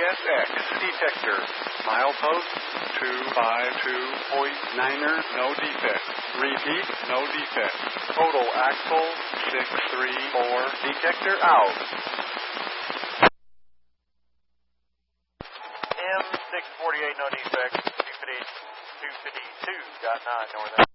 CSX detector. Milepost 252.9er, no defect. Repeat, no defect. Total axle 634. Detector out. M648, no defect. 252.9 north.